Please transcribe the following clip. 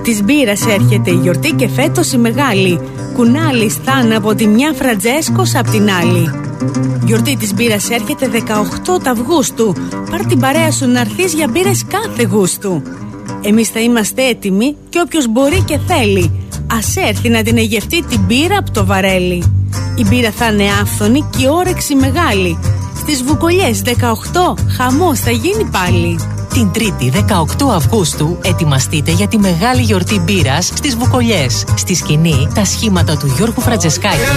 Της μπύρας έρχεται η γιορτή και φέτος η μεγάλη. Κουνάλι στάνε από τη μια, Φραντζέσκος απ' την άλλη. Γιορτή της μπύρας έρχεται 18 Αυγούστου. Πάρ' την παρέα σου να έρθεις για μπύρες κάθε γούστου. Εμείς θα είμαστε έτοιμοι και όποιος μπορεί και θέλει, ας έρθει να την εγευτεί την μπύρα από το βαρέλι. Η μπύρα θα είναι άφθονη και η όρεξη μεγάλη. Στις Βουκολιές 18 χαμός θα γίνει πάλι. Την Τρίτη 18 Αυγούστου ετοιμαστείτε για τη μεγάλη γιορτή μπύρας στις Βουκολιές. Στη σκηνή τα σχήματα του Γιώργου Φραντζεσκάκη.